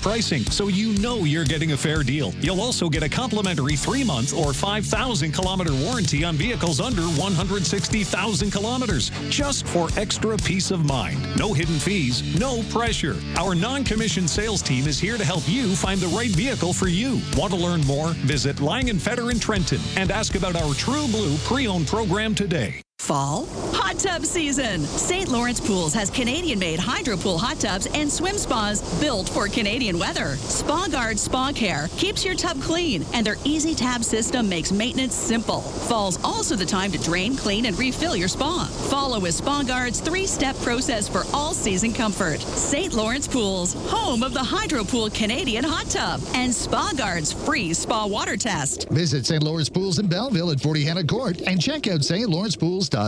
pricing, so you know you're getting a fair deal. You'll also get a complimentary 3-month or 5,000-kilometer warranty on vehicles under 160,000 kilometers, just for extra peace of mind. No hidden fees, no pressure. Our non-commissioned sales team is here to help you find the right vehicle for you. Want to learn more? Visit Lang & Fetter in Trenton and ask about our True Blue pre-owned program today. Fall? Hot tub season! St. Lawrence Pools has Canadian-made hydro pool hot tubs and swim spas built for Canadian weather. Spa Guard Spa Care keeps your tub clean, and their easy tab system makes maintenance simple. Fall's also the time to drain, clean, and refill your spa. Follow with Spa Guard's 3-step process for all-season comfort. St. Lawrence Pools, home of the Hydro Pool Canadian hot tub, and Spa Guard's free spa water test. Visit St. Lawrence Pools in Belleville at 40 Hannah Court and check out stlawrencepools.ca.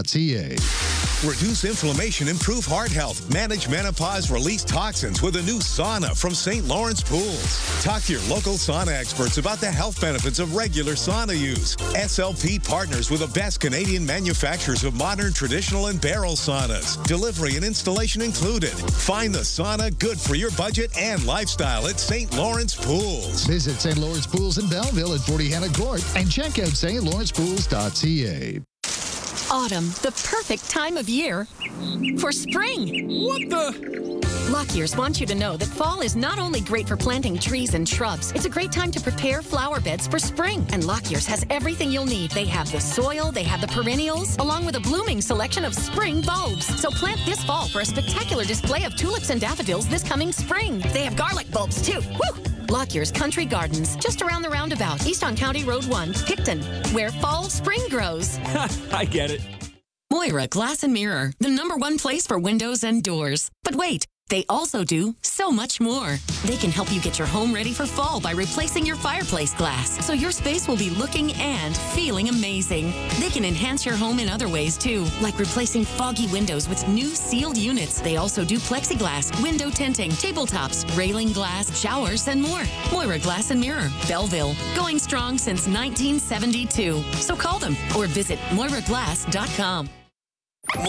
Reduce inflammation, improve heart health, manage menopause, release toxins with a new sauna from St. Lawrence Pools. Talk to your local sauna experts about the health benefits of regular sauna use. SLP partners with the best Canadian manufacturers of modern, traditional, and barrel saunas. Delivery and installation included. Find the sauna good for your budget and lifestyle at St. Lawrence Pools. Visit St. Lawrence Pools in Belleville at 40 Hannah Court and check out stlawrencepools.ca. Autumn, the perfect time of year for spring. What the? Lockyear's wants you to know that fall is not only great for planting trees and shrubs, it's a great time to prepare flower beds for spring. And Lockyear's has everything you'll need. They have the soil, they have the perennials, along with a blooming selection of spring bulbs. So plant this fall for a spectacular display of tulips and daffodils this coming spring. They have garlic bulbs too. Woo! Lockyear's Country Gardens, just around the roundabout, east on County Road 1, Picton, where fall spring grows. I get it. Moira Glass and Mirror, the #1 place for windows and doors. But wait, they also do so much more. They can help you get your home ready for fall by replacing your fireplace glass, so your space will be looking and feeling amazing. They can enhance your home in other ways too, like replacing foggy windows with new sealed units. They also do plexiglass, window tinting, tabletops, railing glass, showers, and more. Moira Glass and Mirror, Belleville, going strong since 1972. So call them or visit moiraglass.com.